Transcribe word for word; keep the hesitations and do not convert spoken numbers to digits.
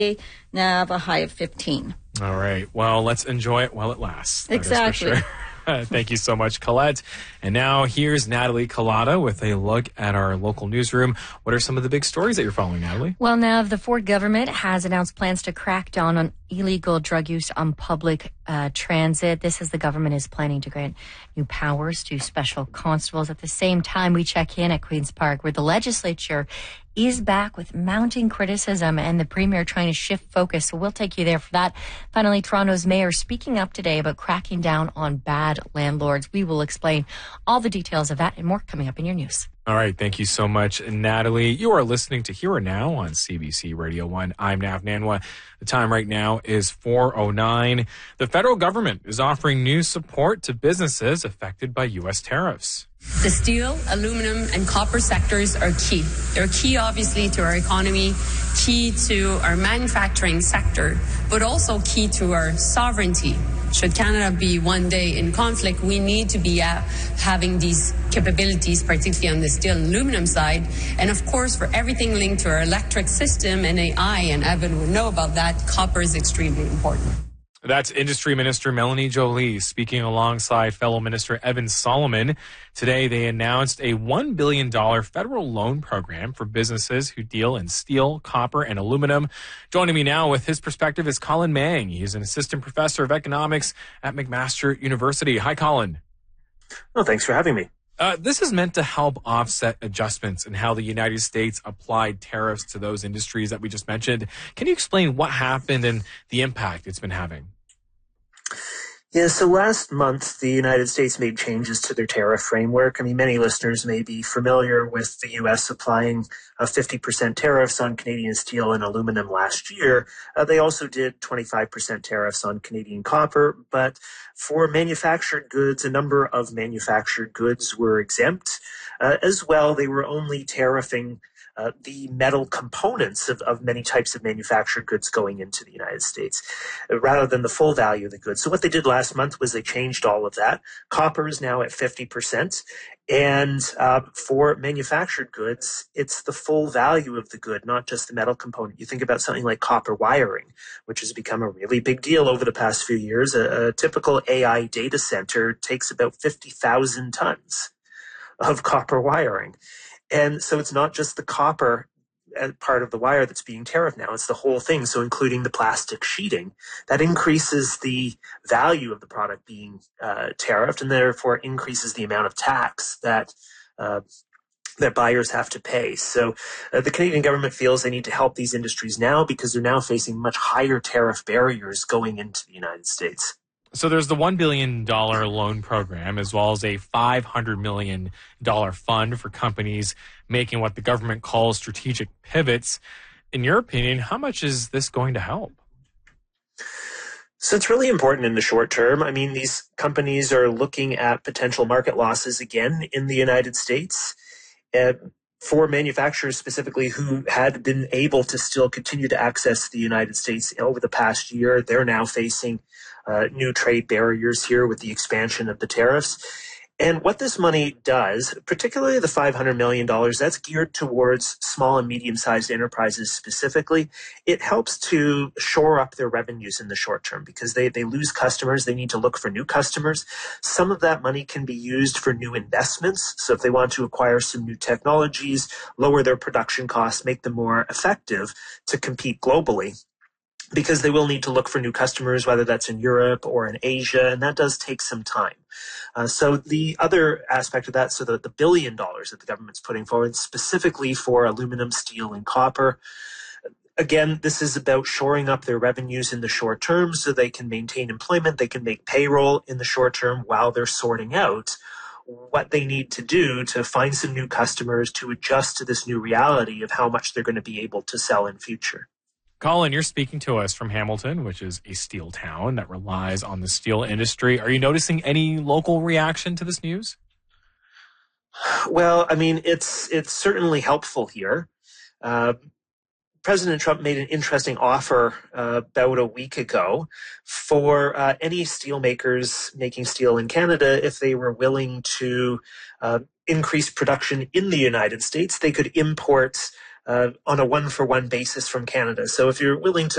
Now a high of fifteen. All right. Well, let's enjoy it while it lasts. That Exactly. is for sure. Thank you so much, Colette. And now here's Natalie Collada with a look at our local newsroom. What are some of the big stories that you're following, Natalie? Well, now the Ford government has announced plans to crack down on illegal drug use on public uh, transit. This as the government is planning to grant new powers to special constables. At the same time, we check in at Queen's Park, where the legislature is back with mounting criticism and the premier trying to shift focus. So we'll take you there for that. Finally, Toronto's mayor speaking up today about cracking down on bad landlords. We will explain all the details of that and more coming up in your news. All right. Thank you so much, Natalie. You are listening to Here and Now on C B C Radio one. I'm Nav Nanwa. The time right now is four oh nine. The federal government is offering new support to businesses affected by U S tariffs. The steel, aluminum, and copper sectors are key. They're key, obviously, to our economy, key to our manufacturing sector, but also key to our sovereignty. Should Canada be one day in conflict, we need to be uh, having these capabilities, particularly on the steel and aluminum side. And of course, for everything linked to our electric system and A I, and Evan would know about that, copper is extremely important. That's Industry Minister Melanie Joly speaking alongside fellow Minister Evan Solomon. Today, they announced a one billion dollars federal loan program for businesses who deal in steel, copper, and aluminum. Joining me now with his perspective is Colin Mang. He's an assistant professor of economics at McMaster University. Hi, Colin. Well, thanks for having me. Uh, this is meant to help offset adjustments in how the United States applied tariffs to those industries that we just mentioned. Can you explain what happened and the impact it's been having? Yeah, so last month, the United States made changes to their tariff framework. I mean, many listeners may be familiar with the U S applying uh, fifty percent tariffs on Canadian steel and aluminum last year. Uh, they also did twenty-five percent tariffs on Canadian copper, but for manufactured goods, a number of manufactured goods were exempt. Uh, as well, they were only tariffing Uh, the metal components of, of many types of manufactured goods going into the United States, uh, rather than the full value of the goods. So what they did last month was they changed all of that. Copper is now at fifty percent. And uh, for manufactured goods, it's the full value of the good, not just the metal component. You think about something like copper wiring, which has become a really big deal over the past few years. A, a typical A I data center takes about fifty thousand tons of copper wiring. And so it's not just the copper part of the wire that's being tariffed now, it's the whole thing. So including the plastic sheeting, that increases the value of the product being uh, tariffed and therefore increases the amount of tax that uh, that buyers have to pay. So uh, the Canadian government feels they need to help these industries now because they're now facing much higher tariff barriers going into the United States. So there's the one billion dollars loan program as well as a five hundred million dollars fund for companies making what the government calls strategic pivots. In your opinion, how much is this going to help? So it's really important in the short term. I mean, these companies are looking at potential market losses again in the United States. Uh, for manufacturers specifically who had been able to still continue to access the United States over the past year, they're now facing uh, new trade barriers here with the expansion of the tariffs. And what this money does, particularly the five hundred million dollars, that's geared towards small and medium-sized enterprises specifically. It helps to shore up their revenues in the short term because they, they lose customers. They need to look for new customers. Some of that money can be used for new investments. So if they want to acquire some new technologies, lower their production costs, make them more effective to compete globally, because they will need to look for new customers, whether that's in Europe or in Asia, and that does take some time. Uh, so the other aspect of that, so the, the billion dollars that the government's putting forward specifically for aluminum, steel, and copper, again, this is about shoring up their revenues in the short term so they can maintain employment, they can make payroll in the short term while they're sorting out what they need to do to find some new customers to adjust to this new reality of how much they're going to be able to sell in future. Colin, you're speaking to us from Hamilton, which is a steel town that relies on the steel industry. Are you noticing any local reaction to this news? Well, I mean, it's it's certainly helpful here. Uh, President Trump made an interesting offer uh, about a week ago for uh, any steelmakers making steel in Canada, if they were willing to uh, increase production in the United States, they could import uh, on a one-for-one basis from Canada. So if you're willing to